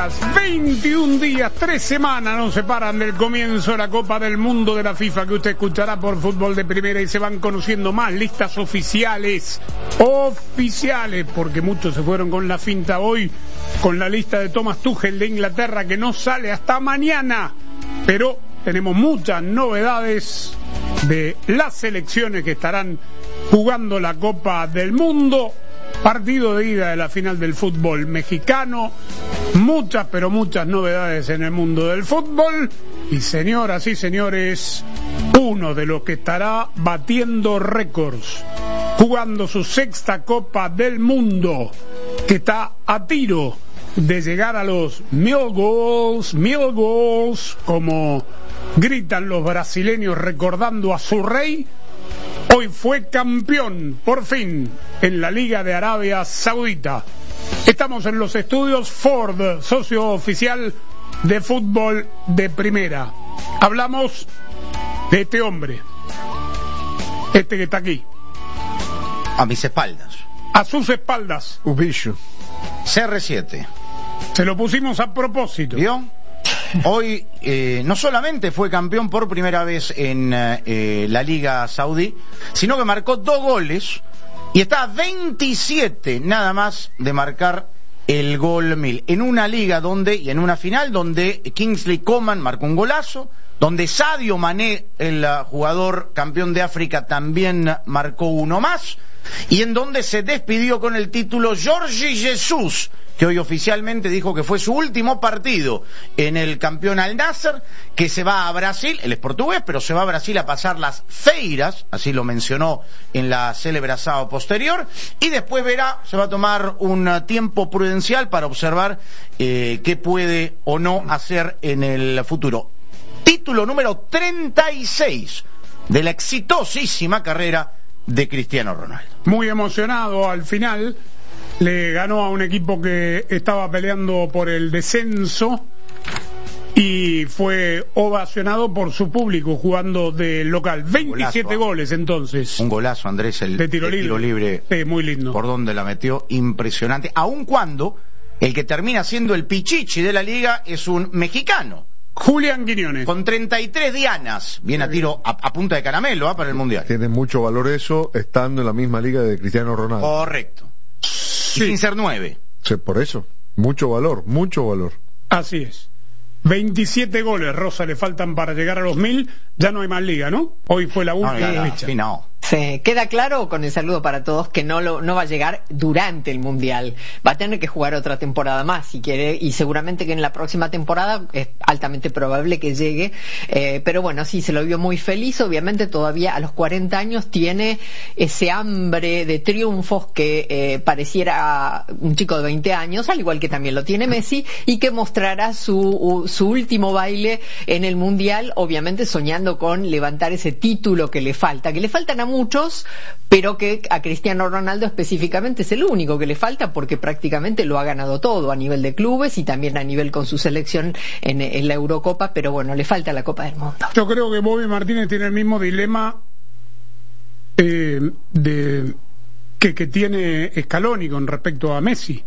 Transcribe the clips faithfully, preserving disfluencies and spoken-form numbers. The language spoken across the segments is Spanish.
días, veintiún días, tres semanas nos separan del comienzo de la Copa del Mundo de la FIFA, que usted escuchará por Fútbol de Primera, y se van conociendo más listas oficiales, oficiales, porque muchos se fueron con la finta hoy, con la lista de Thomas Tuchel de Inglaterra, que no sale hasta mañana, pero tenemos muchas novedades de las selecciones que estarán jugando la Copa del Mundo. Partido de ida de la final del fútbol mexicano, muchas pero muchas novedades en el mundo del fútbol, y señoras y señores, uno de los que estará batiendo récords, jugando su sexta Copa del Mundo, que está a tiro de llegar a los mil goals, mil goals, como gritan los brasileños recordando a su rey. Hoy fue campeón, por fin, en la Liga de Arabia Saudita. Estamos en los estudios Ford, socio oficial de Fútbol de Primera. Hablamos de este hombre, este que está aquí. A mis espaldas. A sus espaldas. Un bicho. C R siete. Se lo pusimos a propósito. ¿Vio? Hoy eh, no solamente fue campeón por primera vez en eh, la Liga Saudí, sino que marcó dos goles y está a veintisiete nada más de marcar el gol mil. En una liga donde, y en una final donde Kingsley Coman marcó un golazo, donde Sadio Mané, el jugador campeón de África, también marcó uno más, y en donde se despidió con el título Jorge Jesus, que hoy oficialmente dijo que fue su último partido en el campeón Al Nassr, que se va a Brasil, él es portugués, pero se va a Brasil a pasar las feiras, así lo mencionó en la célebre asado posterior, y después verá, se va a tomar un tiempo prudencial para observar eh, qué puede o no hacer en el futuro. Título número treinta y seis de la exitosísima carrera de Cristiano Ronaldo. Muy emocionado al final. Le ganó a un equipo que estaba peleando por el descenso y fue ovacionado por su público jugando de local. veintisiete golazo, goles entonces. Un golazo, Andrés, el de tiro libre. Tiro libre. Sí, muy lindo. Por donde la metió, impresionante. Aun cuando el que termina siendo el pichichi de la liga es un mexicano. Julián Quiñones. Con treinta y tres dianas. Viene a tiro a, a punta de caramelo ¿eh? Para el Mundial. Tiene mucho valor eso, estando en la misma liga de Cristiano Ronaldo. Correcto. Sí. Sin ser nueve. Sí, por eso, mucho valor, mucho valor. Así es. veintisiete goles, Rosa, le faltan para llegar a los mil. Ya no hay más liga, ¿no? Hoy fue la última no, no, fecha. Sí, no. Sí, queda claro con el saludo para todos que no lo, no va a llegar durante el Mundial. Va a tener que jugar otra temporada más si quiere, y seguramente que en la próxima temporada es altamente probable que llegue. Eh, pero bueno, sí, se lo vio muy feliz. Obviamente todavía a los cuarenta años tiene ese hambre de triunfos que eh, pareciera un chico de veinte años, al igual que también lo tiene Messi, y que mostrará su, su último baile en el Mundial, obviamente soñando con levantar ese título que le falta, que le faltan a muchos, pero que a Cristiano Ronaldo específicamente es el único que le falta, porque prácticamente lo ha ganado todo a nivel de clubes y también a nivel con su selección en, en la Eurocopa, pero bueno, le falta la Copa del Mundo. Yo creo que Bobby Martínez tiene el mismo dilema eh, de que, que tiene Scaloni con respecto a Messi.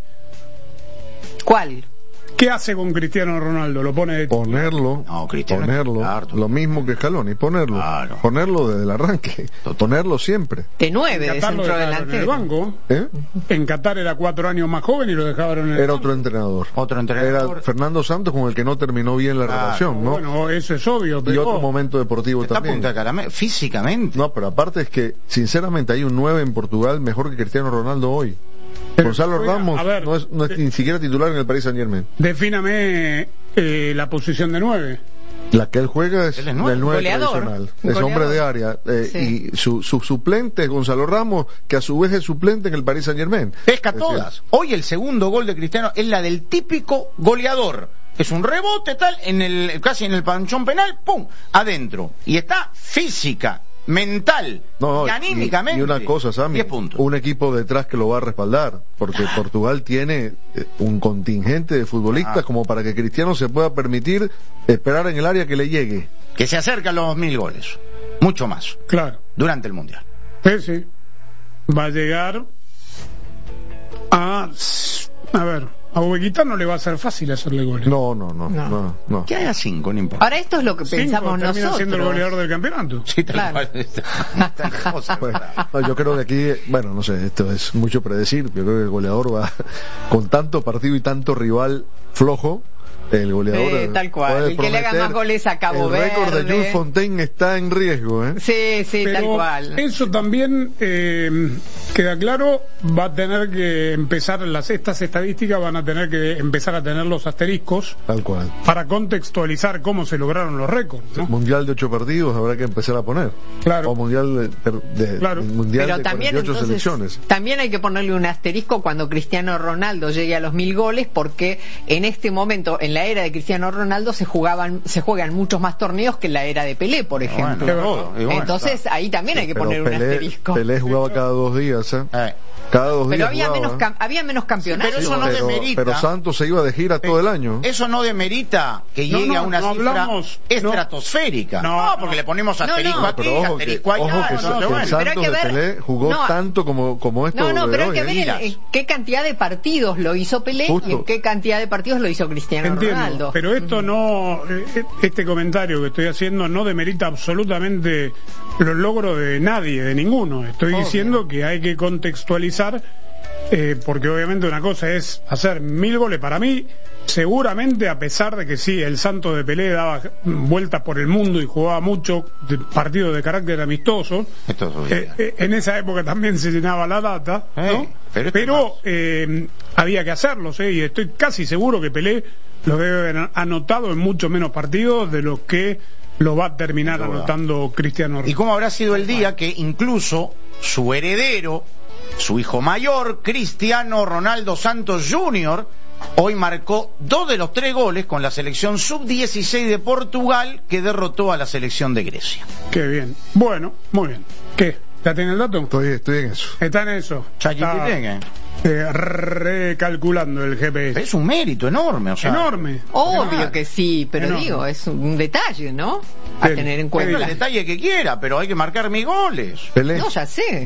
¿Cuál? ¿Qué hace con Cristiano Ronaldo? ¿Lo pone de ponerlo? No, Cristiano. Ponerlo. Claro. Lo mismo que Scaloni, ponerlo. Claro. Ponerlo desde el arranque. Total. Ponerlo siempre. De nueve, en de Qatar lo centro dejaron en el delantero. banco. ¿Eh? En Qatar era cuatro años más joven y lo dejaron en el Era banco. otro entrenador. Otro entrenador. Era Fernando Santos, con el que no terminó bien la Claro. relación, ¿no? Bueno, eso es obvio, pero Y otro momento deportivo Está a también. punta de caramelo. Físicamente. No, pero aparte es que, sinceramente, hay un nueve en Portugal mejor que Cristiano Ronaldo hoy. Pero Gonzalo juega, Ramos a ver, no es, no es eh, ni siquiera titular en el Paris Saint-Germain. defíname eh, la posición de nueve. La que él juega es Él es nueve. del nueve Goleador. tradicional. Es Goleador. hombre de área. Eh, Sí. Y su, su suplente es Gonzalo Ramos, que a su vez es suplente en el Paris Saint-Germain. Pesca Es todas. decir, Hoy el segundo gol de Cristiano es la del típico goleador. Es un rebote tal, en el casi en el panchón penal, pum, adentro. Y está física, mental No, y anímicamente. Y, y una cosa, Sammy, diez puntos. un equipo detrás que lo va a respaldar, porque Portugal tiene eh, un contingente de futbolistas Ah. como para que Cristiano se pueda permitir esperar en el área que le llegue. Que se acerca a los mil goles. Mucho más. Claro. Durante el Mundial. Sí, sí. Va a llegar a... A ver, a Uzbekistán no le va a ser fácil hacerle goles. No, no, no, No. no, no. Que haga cinco, no importa. Ahora esto es lo que Cinco, pensamos termina nosotros. siendo el goleador del campeonato. Sí, tal Claro. cual. Tal cosa, Bueno, ¿verdad? no, yo creo que aquí, bueno, no sé, esto es mucho predecir. Yo creo que el goleador va con tanto partido y tanto rival flojo. El goleador Sí, tal cual. puede El que le haga prometer. más goles a Cabo El récord de Verde. Jules Fontaine está en riesgo, ¿eh? Sí, sí, tal Pero cual. eso también eh, queda claro, va a tener que empezar, las estas estadísticas van a tener que empezar a tener los asteriscos Tal cual. para contextualizar cómo se lograron los récords, ¿no? Mundial de ocho partidos habrá que empezar a poner. Claro. O mundial de, de- Claro. mundial Pero de también cuarenta y ocho entonces, selecciones. también hay que ponerle un asterisco cuando Cristiano Ronaldo llegue a los mil goles, porque en este momento, en la era de Cristiano Ronaldo, se jugaban, se juegan muchos más torneos que en la era de Pelé, por ejemplo. Bueno, todo, y bueno, Entonces ahí también hay que Pero poner un Pelé, asterisco. Pelé jugaba cada dos días, ¿eh? Eh, Cada dos Pero días había jugaba, menos, ¿eh? cam- había menos campeonatos. pero eso no pero, demerita. pero Santos se iba de gira todo el año. Eso no demerita que No, llegue no, a una no cifra hablamos, estratosférica. no. No, porque le ponemos No, asterisco no. aquí, Pero ojo que, asterisco allá. ojo que, no, que no, el bueno. Pero hay Santos que de ver- Pelé jugó no, tanto como, como esto. No, no, de pero hay hoy, que ¿eh? ver en, Giras. en qué cantidad de partidos lo hizo Pelé Justo. y en qué cantidad de partidos lo hizo Cristiano Entiendo, Ronaldo. pero esto no, eh, este comentario que estoy haciendo no demerita absolutamente los logros de nadie, de ninguno. Estoy Obvio. diciendo que hay que contextualizar, eh, porque obviamente una cosa es hacer mil goles. Para mí, seguramente, a pesar de que sí, el Santos de Pelé daba vueltas por el mundo y jugaba mucho de partidos de carácter amistoso, Esto es obvio. eh, eh, en esa época también se llenaba la data, ¿no? Eh, pero pero esto más. eh, había que hacerlos, ¿eh? Y estoy casi seguro que Pelé lo debe haber anotado en mucho menos partidos de los que lo va a terminar Sin duda. anotando Cristiano ¿Y Ronaldo. cómo habrá sido el día que incluso su heredero, su hijo mayor, Cristiano Ronaldo Santos junior, hoy marcó dos de los tres goles con la selección sub dieciséis de Portugal, que derrotó a la selección de Grecia? Qué bien. Bueno, muy bien. ¿Qué? ¿Ya tiene el dato? Estoy, estoy en eso. Está en eso. Está, ChatGPT, eh, recalculando el G P S. es un mérito enorme, o sea, Enorme. Obvio Enorme. que sí, pero Enorme. digo, es un detalle, ¿no? A Bien. tener en ponga cuenta. el detalle que quiera, pero hay que marcar mis goles. Pelé, No, ya sé.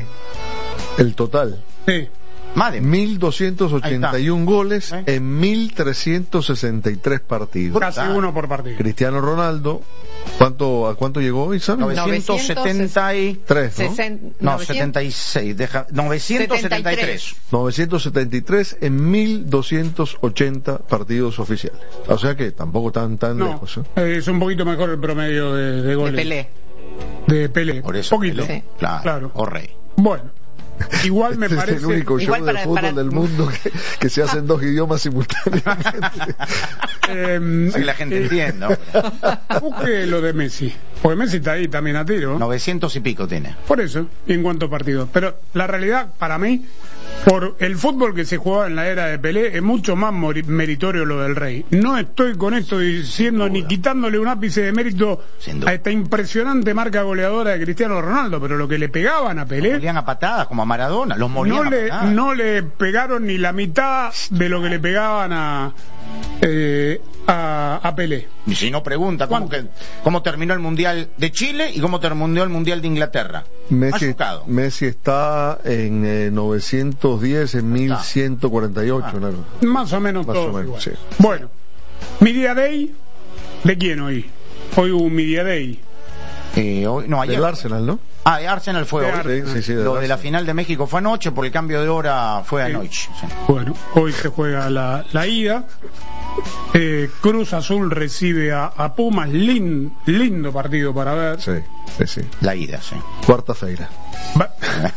el total. Sí. Más de mil doscientos ochenta y uno goles ¿Eh? en mil trescientos sesenta y tres partidos. Casi uno por partido. Cristiano Ronaldo, ¿cuánto, ¿a cuánto llegó hoy, sabes? novecientos setenta y Tres, ¿no? Sesen- no, novecientos- setenta y seis, deja, novecientos setenta y tres. novecientos setenta y tres en mil doscientos ochenta partidos oficiales. O sea que tampoco tan tan No, lejos. ¿eh? eh, es un poquito mejor el promedio de, de de goles. Pelé. De Pelé. Por eso, Poquito. Pelé, Sí. claro, Claro. o rey. Bueno, igual me Este parece. es el único show igual de para- fútbol para- del mundo que, que se hace en dos idiomas simultáneamente. eh, Para que la gente eh, entienda. Busque lo de Messi. Porque Messi está ahí también a tiro. novecientos y pico tiene. Por eso, y en cuanto a partidos. Pero la realidad, para mí, por el fútbol que se jugaba en la era de Pelé, es mucho más mori- meritorio lo del Rey. No estoy con esto diciendo ni quitándole un ápice de mérito Sin duda. a esta impresionante marca goleadora de Cristiano Ronaldo, pero lo que le pegaban a Los Pelé, molían a patadas, como a Maradona. Los molían no a le, patadas. no le pegaron ni la mitad de lo que le pegaban a, eh, a, a Pelé. Y si no pregunta cómo, ¿Cuánto? que, cómo terminó el Mundial de Chile y cómo terminó el Mundial de Inglaterra. Messi, Machucado. Messi está en eh, novecientos diez en mil ciento cuarenta y ocho. Ah. ¿no? Más o menos Más todo o menos, igual. sí. Bueno, Media Day, ¿de quién hoy? Hoy hubo un Media Day. Eh, hoy, no, ayer. Del Arsenal, ¿no? Ah, de Arsenal fue De hoy. Arsenal. Sí, sí, sí, del Lo de la Arsenal. final de México fue anoche, por el cambio de hora fue Sí. anoche. Sí. Bueno, hoy se juega la, la ida. Eh, Cruz Azul recibe a, a Pumas. Lin- lindo partido para ver. Sí, sí, sí. La ida, sí. Cuarta-feira. Va-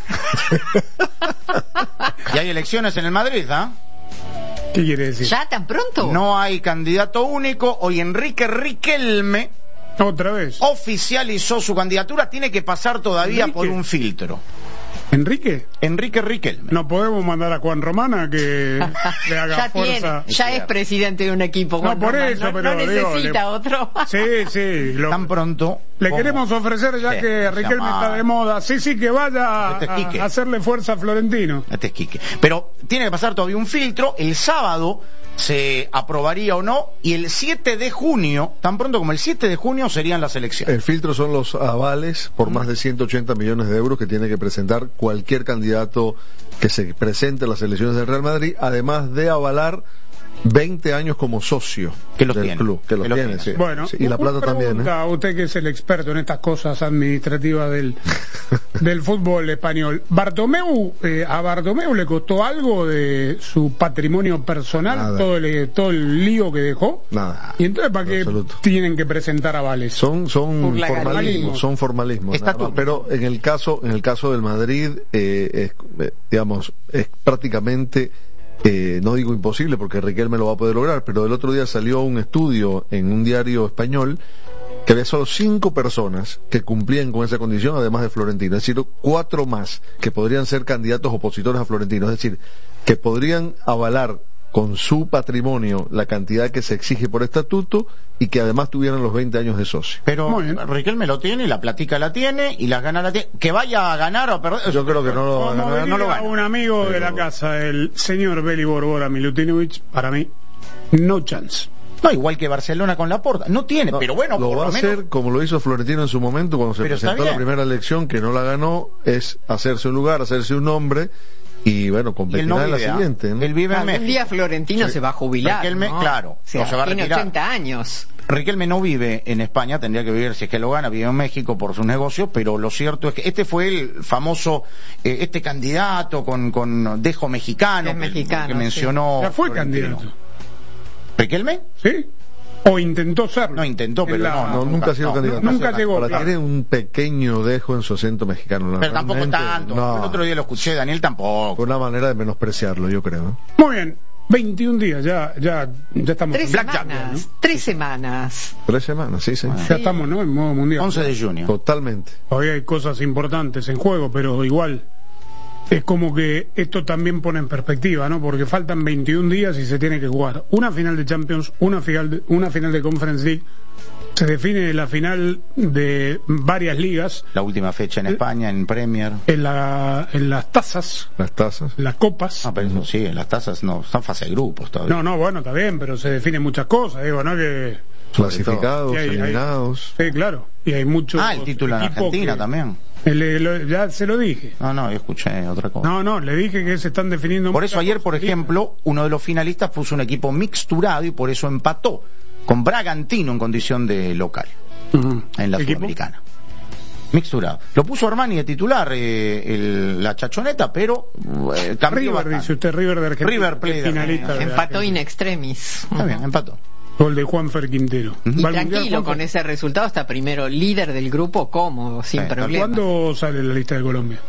Y hay elecciones en el Madrid, ¿ah? ¿Qué quiere decir? ¿Ya tan pronto? No hay candidato único. Hoy Enrique Riquelme Otra vez. oficializó su candidatura. Tiene que pasar todavía Enrique. por un filtro. ¿Enrique? Enrique Riquelme. No podemos mandar a Juan Romana que le haga ya fuerza. tiene, ya es presidente de un equipo. No, Juan por Román, eso, no, pero no digo, necesita le- otro. Sí, sí. lo- Tan pronto. le como- queremos ofrecer, ya Sí, que Riquelme llama- está de moda. Sí, sí, que vaya a, Este es Quique. a hacerle fuerza a Florentino. Este es Quique. Pero tiene que pasar todavía un filtro. El sábado se aprobaría o no. Y el siete de junio, tan pronto como el siete de junio, serían las elecciones. El filtro son los avales por más de ciento ochenta millones de euros que tiene que presentar cualquier candidato que se presente a las elecciones del Real Madrid, además de avalar veinte años como socio que los del tiene, club, que los que los tiene, tiene. sí. Bueno, Sí, y la plata también, ¿eh? A usted que es el experto en estas cosas administrativas del, del fútbol español. Bartomeu, eh, a Bartomeu le costó algo de su patrimonio personal, Nada. todo el, todo el lío que dejó. Nada. Y entonces, ¿para qué Absoluto. tienen que presentar avales? Son son Por la formalismos, galería. son formalismos. nada Estatuto. más. Pero en el caso en el caso del Madrid, eh, es, eh, digamos, es prácticamente Eh, no digo imposible porque Riquelme lo va a poder lograr, pero el otro día salió un estudio en un diario español que había solo cinco personas que cumplían con esa condición, además de Florentino, es decir, cuatro más que podrían ser candidatos opositores a Florentino, es decir, que podrían avalar con su patrimonio la cantidad que se exige por estatuto y que además tuvieran los veinte años de socio. Pero Muy bien. Riquelme lo tiene, la platica la tiene y las ganas la tiene. Que vaya a ganar o a perder. Yo creo que no lo, Como no, diría no lo gana. un amigo de la casa, el señor Beli Borbora Milutinovic, para mí, no chance. No, igual que Barcelona con Laporta. No tiene, No, pero bueno, lo por va a lo menos. hacer como lo hizo Florentino en su momento cuando se Pero está presentó a la bien. primera elección, que no la ganó, es hacerse un lugar, hacerse un nombre y bueno, Y él competirá no en la vive, ¿ah? siguiente, ¿no? Él vive en Algún México. día Florentino Sí. se va a jubilar, Riquelme, ¿no? claro, O sea, no se va a tiene retirar. ochenta años. Riquelme no vive en España, tendría que vivir, si es que lo gana, vive en México por sus negocios, pero lo cierto es que este fue el famoso, eh, este candidato con, con dejo mexicano, Es que- mexicano, que sí. mencionó. Ya fue Florentino. candidato. ¿Riquelme? ¿Sí? O intentó serlo. No, intentó, En pero la- no, No, nunca ha sido no, candidato. nunca llegó, Ahora, claro. tiene un pequeño dejo en su acento mexicano. ¿no? Pero tampoco Realmente, tanto. no. El otro día lo escuché, Daniel tampoco. Fue una manera de menospreciarlo, yo creo. ¿no? Muy bien, veintiún días, ya, ya, ya estamos Tres en Black semanas. Champions, ¿no? Tres semanas. Tres semanas, sí, sí. Bueno. Ya estamos, ¿no? En modo mundial. once de junio. Totalmente. Todavía hay cosas importantes en juego, pero igual es como que esto también pone en perspectiva, ¿no? Porque faltan veintiún días y se tiene que jugar una final de Champions, una final de, una final de Conference League. Se define la final de varias ligas La última fecha en Eh. España, en Premier. en, la, en las tazas, Las tasas. las copas. Ah, pero eso sí, en las tazas no, están fase de grupos todavía. No, no, bueno, está bien, pero se definen muchas cosas, digo, ¿no? Que, Clasificados, Sí, hay- hay- eliminados. sí, claro, y hay muchos Ah, el título en equipos Argentina que- también. Le- lo- ya se lo dije. No, no, yo escuché otra cosa. No, no, le dije que se están definiendo. Por muchas eso ayer, por cosas. ejemplo, uno de los finalistas puso un equipo mixturado y por eso empató con Bragantino en condición de local Ujú. en la ¿Equipo? Sudamericana. Mixturado. Lo puso Armani de titular, eh, el- la chachoneta, pero eh, cambió River, bastante. dice usted, River de Argentina. River Plate de finalista. Argentina. de Empató in Argentina. extremis. Está bien, empató. Gol de Juanfer Quintero. Y Y ¿Va al tranquilo, Mundial, con Juanfer? ese resultado está primero líder del grupo, cómodo, sin Sí, problema. ¿Cuándo sale la lista de Colombia?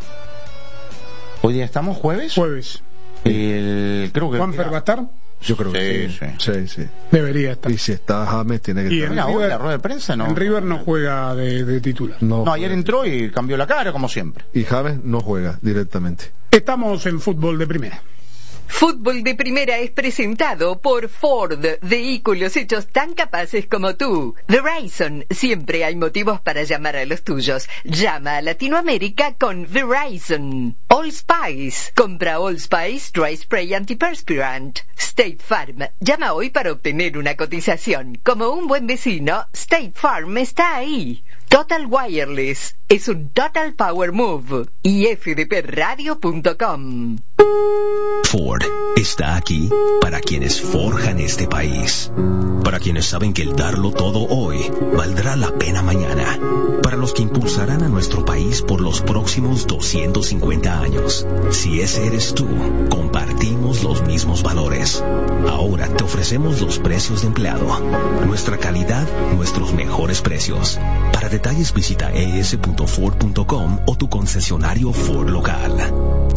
Hoy día estamos jueves. Jueves. El, creo que ¿Juanfer va a estar? Yo creo que Sí, sí. sí. Sí, sí. Debería estar. Y si está James, tiene que Y estar. Mira, hoy River- la rueda de prensa no. En River no juega de, de titular. No, No, ayer juega. entró y cambió la cara, como siempre. Y James no juega directamente. Estamos en fútbol de primera. Fútbol de Primera es presentado por Ford, vehículos hechos tan capaces como tú. Verizon, siempre hay motivos para llamar a los tuyos. Llama a Latinoamérica con Verizon. All Spice, compra All Spice Dry Spray Antiperspirant. State Farm, llama hoy para obtener una cotización. Como un buen vecino, State Farm está ahí. Total Wireless, es un Total Power Move. Y f d p radio punto com. Ford está aquí para quienes forjan este país, para quienes saben que el darlo todo hoy valdrá la pena mañana, para los que impulsarán a nuestro país por los próximos doscientos cincuenta años. Si ese eres tú, compartimos los mismos valores. Ahora te ofrecemos los precios de empleado, nuestra calidad, nuestros mejores precios. Para detalles visita e s punto ford punto com o tu concesionario Ford local.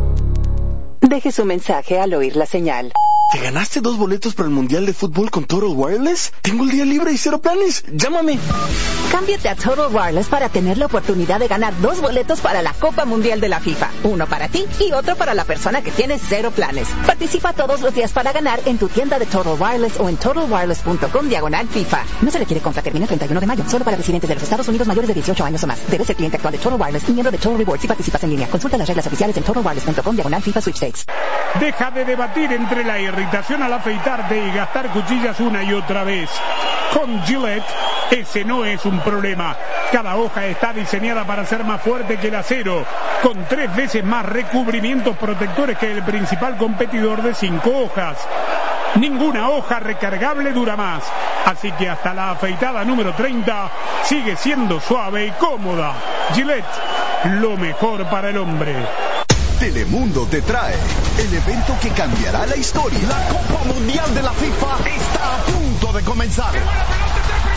Deje su mensaje al oír la señal. ¿Te ganaste dos boletos para el Mundial de Fútbol con Total Wireless? Tengo el día libre y cero planes. Llámame. Cámbiate a Total Wireless para tener la oportunidad de ganar dos boletos para la Copa Mundial de la FIFA. Uno para ti y otro para la persona que tiene cero planes. Participa todos los días para ganar en tu tienda de Total Wireless o en total wireless punto com diagonal FIFA. No se requiere compra, termina el treinta y uno de mayo. Solo para residentes de los Estados Unidos mayores de dieciocho años o más. Debes ser cliente actual de Total Wireless y miembro de Total Rewards si participas en línea. Consulta las reglas oficiales en total wireless punto com diagonal FIFA Sweepstakes. Deja de debatir entre la irritación al afeitarte y gastar cuchillas una y otra vez. Con Gillette, ese no es un problema. Cada hoja está diseñada para ser más fuerte que el acero, con tres veces más recubrimientos protectores que el principal competidor de cinco hojas. Ninguna hoja recargable dura más. Así que hasta la afeitada número treinta sigue siendo suave y cómoda. Gillette, lo mejor para el hombre. Telemundo te trae el evento que cambiará la historia. La Copa Mundial de la FIFA está a punto de comenzar.